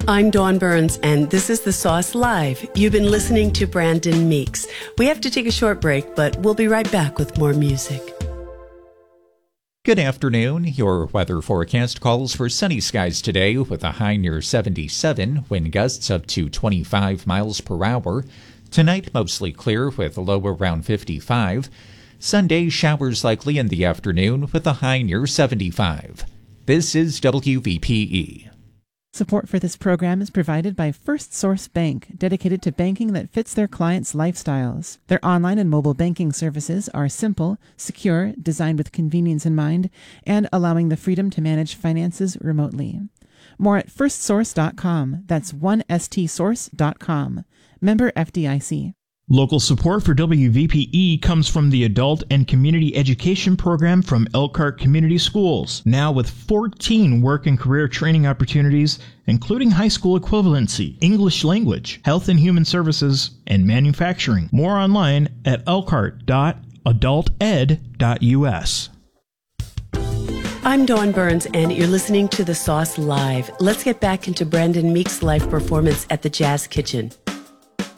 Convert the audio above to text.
I'm Dawn Burns, and this is The Sauce Live. You've been listening to Brandon Meeks. We have to take a short break, but we'll be right back with more music. Good afternoon. Your weather forecast calls for sunny skies today with a high near 77, wind gusts up to 25 miles per hour. Tonight, mostly clear with a low around 55. Sunday, showers likely in the afternoon with a high near 75. This is WVPE. Support for this program is provided by First Source Bank, dedicated to banking that fits their clients' lifestyles. Their online and mobile banking services are simple, secure, designed with convenience in mind, and allowing the freedom to manage finances remotely. More at firstsource.com. That's 1stsource.com. Member FDIC. Local support for WVPE comes from the Adult and Community Education Program from Elkhart Community Schools, now with 14 work and career training opportunities, including high school equivalency, English language, health and human services, and manufacturing. More online at elkhart.adulted.us. I'm Dawn Burns, and you're listening to The Sauce Live. Let's get back into Brandon Meeks' live performance at the Jazz Kitchen.